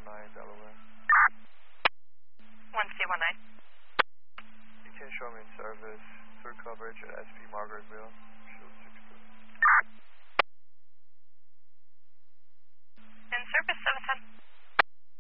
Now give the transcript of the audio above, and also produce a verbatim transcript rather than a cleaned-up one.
one nine, Delaware. one C one nine. You can show me in service through coverage at S P Margaretville.